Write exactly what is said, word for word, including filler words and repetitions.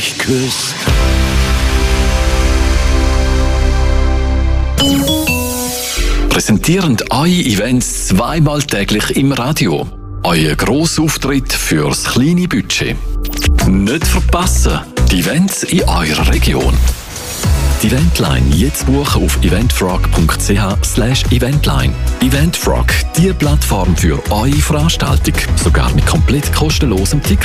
dich küsst. Präsentierend eure Events zweimal täglich im Radio. Euer Grossauftritt fürs kleine Budget. Nicht verpassen, die Events in eurer Region. Die Eventline jetzt buchen auf eventfrog punkt c h slash eventline. Eventfrog, die Plattform für eure Veranstaltung, sogar mit komplett kostenlosem Ticket.